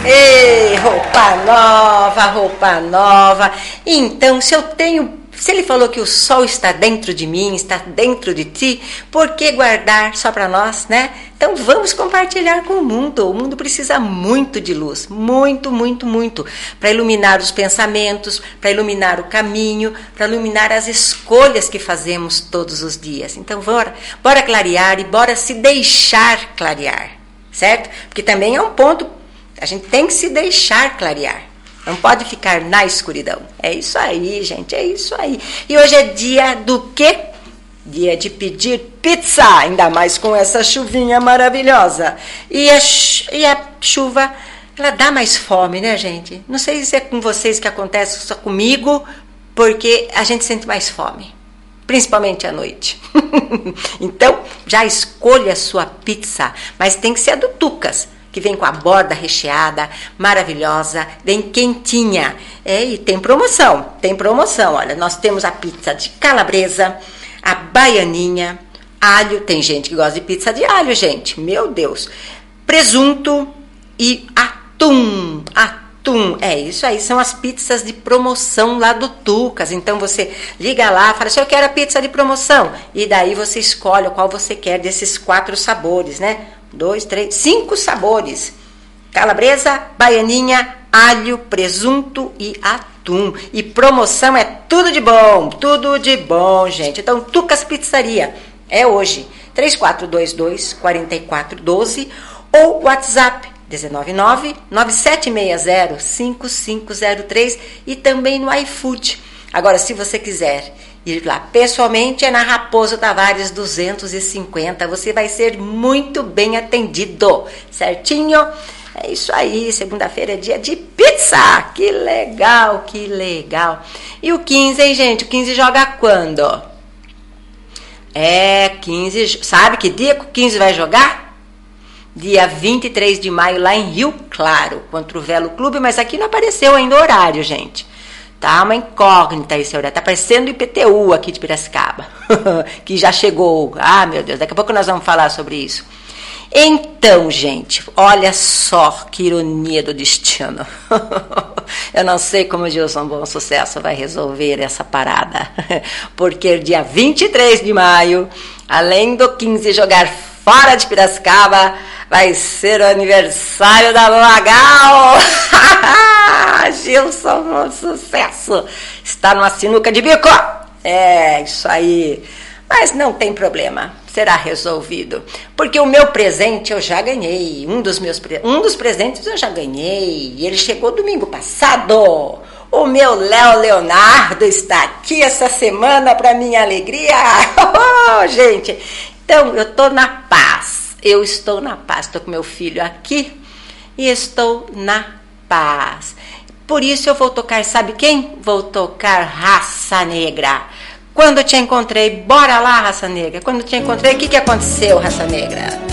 Ei, roupa nova, roupa nova. Então, se ele falou que o sol está dentro de mim, está dentro de ti, por que guardar só para nós, né? Então vamos compartilhar com o mundo. O mundo precisa muito de luz, muito, muito, muito, para iluminar os pensamentos, para iluminar o caminho, para iluminar as escolhas que fazemos todos os dias. Então bora clarear e bora se deixar clarear, certo? Porque também é um ponto, a gente tem que se deixar clarear. Não pode ficar na escuridão. É isso aí, gente, é isso aí. E hoje é dia do quê? Dia de pedir pizza, ainda mais com essa chuvinha maravilhosa. E a chuva, ela dá mais fome, né, gente? Não sei se é com vocês que acontece, só comigo, porque a gente sente mais fome, principalmente à noite. Então, já escolha a sua pizza, mas tem que ser a do Tucas, que vem com a borda recheada, maravilhosa, bem quentinha. E tem promoção, olha, nós temos a pizza de calabresa, a baianinha, alho, tem gente que gosta de pizza de alho, gente, meu Deus, presunto e atum, isso aí, são as pizzas de promoção lá do Tucas. Então você liga lá, fala assim, eu quero a pizza de promoção, e daí você escolhe qual você quer desses 4 sabores, né? 2, 3, 5 sabores: calabresa, baianinha, alho, presunto e atum. E promoção é tudo de bom, gente. Então, Tucas Pizzaria é hoje 3422-4412 ou WhatsApp 199-9760-5503 e também no iFood. Agora, se você quiser ir lá pessoalmente, é na Raposo Tavares 250. Você vai ser muito bem atendido, certinho? É isso aí, segunda-feira é dia de pizza. Que legal, que legal. E o 15, hein, gente? O 15 joga quando? 15, sabe que dia que o 15 vai jogar? Dia 23 de maio, lá em Rio Claro, contra o Velo Clube, mas aqui não apareceu ainda o horário, gente. Tá uma incógnita esse horário. Tá parecendo o IPTU aqui de Piracicaba, que já chegou. Ah, meu Deus, daqui a pouco nós vamos falar sobre isso. Então, gente, olha só que ironia do destino. Eu não sei como o Gilson Bom Sucesso vai resolver essa parada, porque dia 23 de maio, além do 15 jogar fora de Piracicaba, vai ser o aniversário da Lagal. Gilson Bom Sucesso está numa sinuca de bico. É, isso aí. Mas não tem problema, será resolvido. Porque o meu presente eu já ganhei. Um dos presentes eu já ganhei. E ele chegou domingo passado. O meu Léo Leonardo está aqui essa semana para minha alegria. Gente, então eu estou na paz. Eu estou na paz. Estou com meu filho aqui e estou na paz. Por isso eu vou tocar, sabe quem? Vou tocar Raça Negra. Quando eu te encontrei, bora lá, Raça Negra. Quando eu te encontrei, o que aconteceu, Raça Negra?